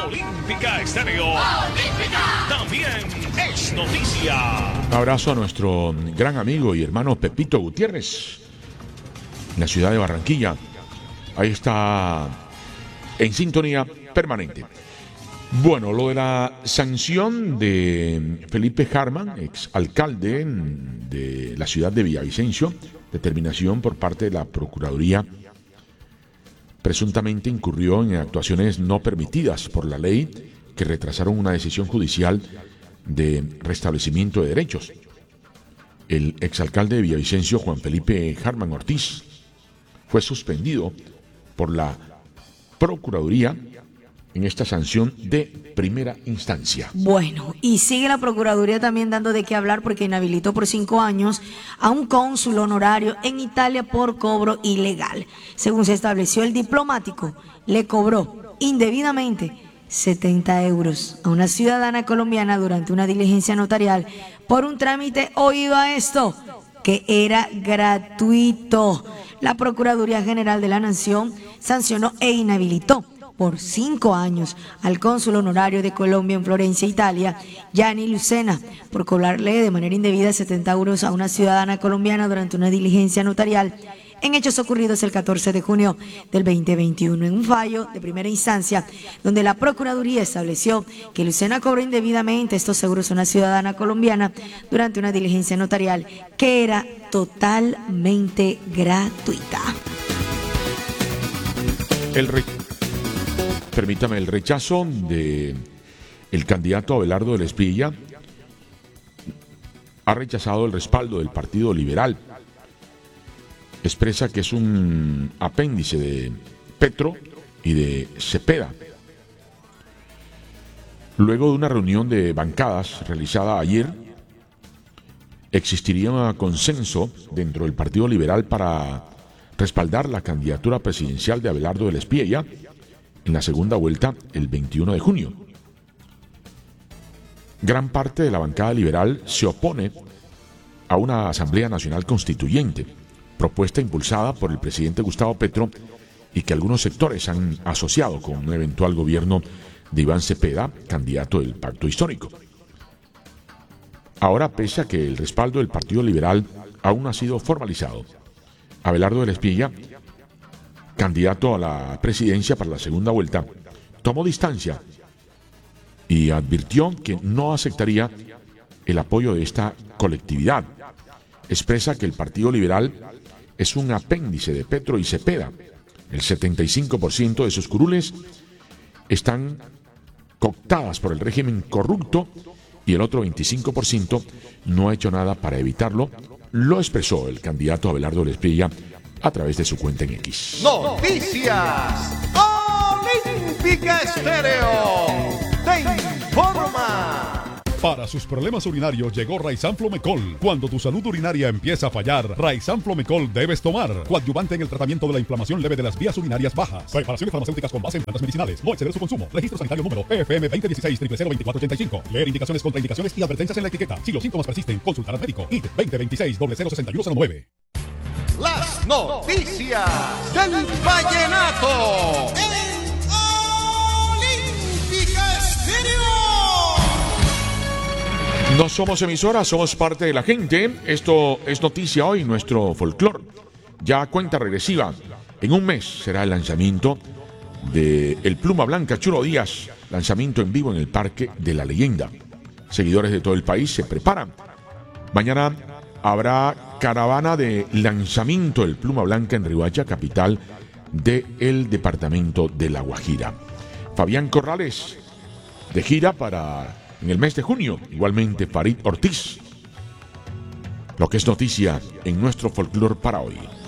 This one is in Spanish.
Olímpica Estéreo. También es noticia. Un abrazo a nuestro gran amigo y hermano Pepito Gutiérrez, en la ciudad de Barranquilla. Ahí está en sintonía permanente. Bueno, lo de la sanción de Felipe Harman, exalcalde de la ciudad de Villavicencio, determinación por parte de la Procuraduría, presuntamente incurrió en actuaciones no permitidas por la ley que retrasaron una decisión judicial de restablecimiento de derechos. El exalcalde de Villavicencio, Juan Felipe Harman Ortiz, fue suspendido por la Procuraduría en esta sanción de primera instancia. Bueno, y sigue la Procuraduría también dando de qué hablar porque inhabilitó por 5 años a un cónsul honorario en Italia por cobro ilegal. Según se estableció, el diplomático le cobró indebidamente 70 euros a una ciudadana colombiana durante una diligencia notarial por un trámite, oído a esto, que era gratuito. La Procuraduría General de la Nación sancionó e inhabilitó por 5 años al cónsul honorario de Colombia en Florencia, Italia, Gianni Lucena, por cobrarle de manera indebida 70 euros a una ciudadana colombiana durante una diligencia notarial en hechos ocurridos el 14 de junio del 2021, en un fallo de primera instancia, donde la Procuraduría estableció que Lucena cobró indebidamente estos euros a una ciudadana colombiana durante una diligencia notarial que era totalmente gratuita. Permítame, el rechazo de el candidato Abelardo del Espriella ha rechazado el respaldo del Partido Liberal. Expresa que es un apéndice de Petro y de Cepeda. Luego de una reunión de bancadas realizada ayer, existiría un consenso dentro del Partido Liberal para respaldar la candidatura presidencial de Abelardo del Espriella en la segunda vuelta el 21 de junio. Gran parte de la bancada liberal se opone a una Asamblea Nacional Constituyente, propuesta impulsada por el presidente Gustavo Petro y que algunos sectores han asociado con un eventual gobierno de Iván Cepeda, candidato del Pacto Histórico. Ahora, pese a que el respaldo del Partido Liberal aún no ha sido formalizado, Abelardo del Espriella, candidato a la presidencia para la segunda vuelta, tomó distancia y advirtió que no aceptaría el apoyo de esta colectividad. Expresa que el Partido Liberal es un apéndice de Petro y Cepeda. El 75% de sus curules están cooptadas por el régimen corrupto y el otro 25% no ha hecho nada para evitarlo. Lo expresó el candidato Abelardo del Espriella a través de su cuenta en X. Noticias Olímpica Estéreo te informa. Para sus problemas urinarios llegó Raizan Flomecol. Cuando tu salud urinaria empieza a fallar, Raizan Flomecol debes tomar. Coadyuvante en el tratamiento de la inflamación leve de las vías urinarias bajas. Preparaciones farmacéuticas con base en plantas medicinales. No exceder su consumo. Registro sanitario número PFM 2016-002485. Leer indicaciones, contraindicaciones y advertencias en la etiqueta. Si los síntomas persisten, consultar al médico. ID 2026-006109. Las noticias del vallenato en Olímpica Estéreo. No somos emisora, somos parte de la gente. Esto es noticia hoy, nuestro folclore. Ya cuenta regresiva. En un mes será el lanzamiento de El Pluma Blanca Chulo Díaz. Lanzamiento en vivo en el Parque de la Leyenda. Seguidores de todo el país se preparan. Mañana habrá caravana de lanzamiento del Pluma Blanca en Riohacha, capital del departamento de La Guajira. Fabián Corrales de gira para en el mes de junio, igualmente Farid Ortiz. Lo que es noticia en nuestro folclore para hoy.